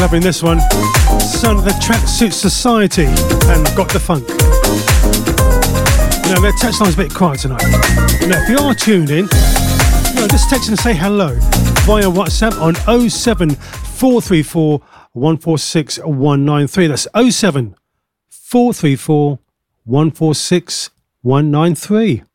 Loving this one. Son of the Tracksuit Society and Got the Funk. You know, their text line's a bit quiet tonight. Now, if you are tuned in, just text and say hello via WhatsApp on 07434 146 193. That's 07434 146 193.